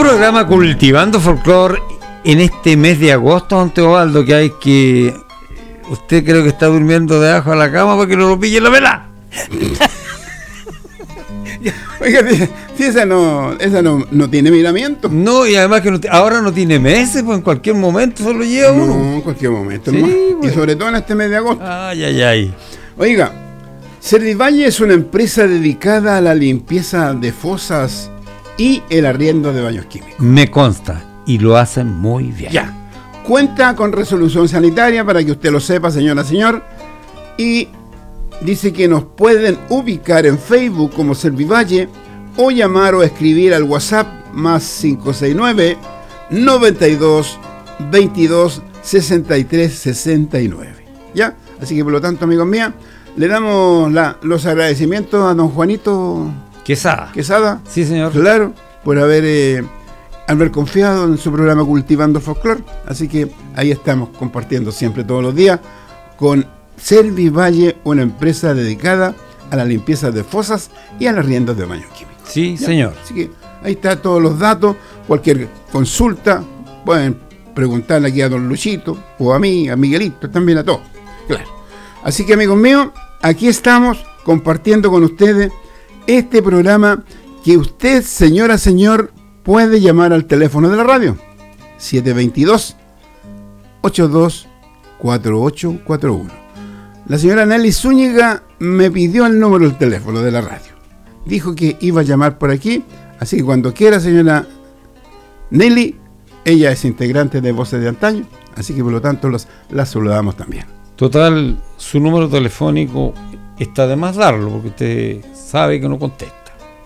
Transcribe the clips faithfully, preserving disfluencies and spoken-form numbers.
programa Cultivando Folclor en este mes de agosto, don Teobaldo, que hay que... Usted creo que está durmiendo debajo de la cama para que no lo pille la vela. Oiga, si esa no, esa no, no tiene miramiento. No, y además que no, ahora no tiene meses, pues en cualquier momento se lo lleva uno. No, en cualquier momento. Sí, ¿no? pues. Y sobre todo en este mes de agosto. Ay, ay, ay. Oiga, Servivalle es una empresa dedicada a la limpieza de fosas y el arriendo de baños químicos. Me consta, y lo hacen muy bien. Ya. Cuenta con resolución sanitaria, para que usted lo sepa, señora, señor. Y dice que nos pueden ubicar en Facebook como Servivalle, o llamar o escribir al WhatsApp más cinco seis nueve, noventa y dos, veintidós, sesenta y tres, sesenta y nueve. ¿Ya? Así que por lo tanto, amigos míos, le damos la, los agradecimientos a don Juanito Quesada. Quesada. Sí, señor. Claro, por haber, eh, haber confiado en su programa Cultivando Folclor. Así que ahí estamos compartiendo siempre, todos los días, con Servivalle, una empresa dedicada a la limpieza de fosas y al arriendo de baños químicos. Sí, ¿Ya? señor. Así que ahí está todos los datos. Cualquier consulta pueden preguntarle aquí a don Luchito, o a mí, a Miguelito, también a todos. Claro. Así que, amigos míos, aquí estamos compartiendo con ustedes este programa que usted, señora, señor, puede llamar al teléfono de la radio siete dos dos, ocho dos cuatro ocho cuatro uno. La señora Nelly Zúñiga me pidió el número del teléfono de la radio. Dijo que iba a llamar por aquí, así que cuando quiera, señora Nelly, ella es integrante de Voces de Antaño, así que por lo tanto los, la saludamos también. Total, su número telefónico está de más darlo, porque usted sabe que no contesta.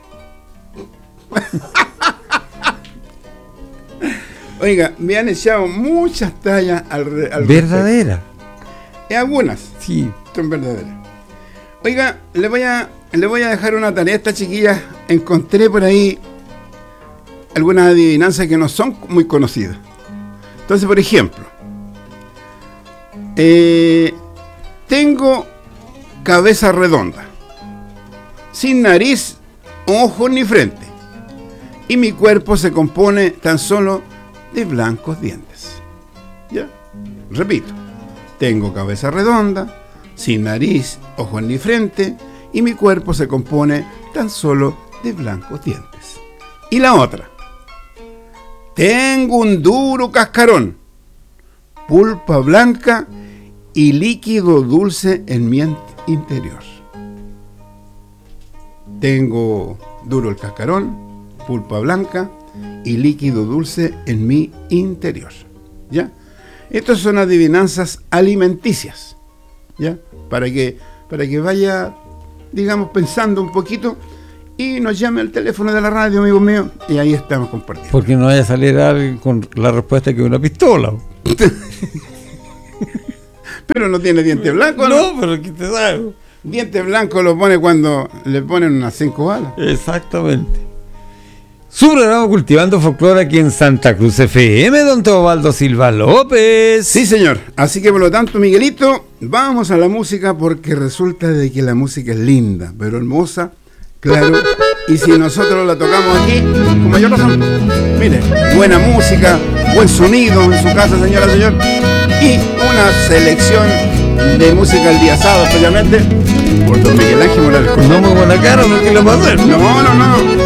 Oiga, me han echado muchas tallas al, al ¿Verdadera? respecto. Algunas Sí. son verdaderas. Oiga, le voy a le voy a dejar una tarea a esta chiquilla. Encontré por ahí algunas adivinanzas que no son muy conocidas. Entonces, por ejemplo, eh, tengo cabeza redonda, sin nariz, ojos ni frente, y mi cuerpo se compone tan solo de blancos dientes. ¿Ya? Repito, tengo cabeza redonda, sin nariz, ojos ni frente, y mi cuerpo se compone tan solo de blancos dientes. Y la otra, tengo un duro cascarón, pulpa blanca y líquido dulce en mi interior. Tengo duro el cascarón, pulpa blanca y líquido dulce en mi interior. ¿Ya? Estas son adivinanzas alimenticias, ¿ya? Para que, para que vaya, digamos, pensando un poquito y nos llame al teléfono de la radio, amigo mío, y ahí estamos compartiendo. Porque no vaya a salir alguien con la respuesta que una pistola. Pero no tiene diente blanco, ¿no? No, pero ¿qué te sabe? Diente blanco lo pone cuando le ponen unas cinco balas. Exactamente. Su programa Cultivando Folclor aquí en Santa Cruz F M, don Teobaldo Silva López. Sí, señor. Así que por lo tanto, Miguelito, vamos a la música, porque resulta de que la música es linda, pero hermosa, claro. Y si nosotros la tocamos aquí, con mayor razón. Mire, buena música, buen sonido en su casa, señora, señor. Y una selección de música el día sábado, especialmente por don Miguel Ángel Morales. No muy buena cara, no, ¿qué le va a hacer? No, no, no.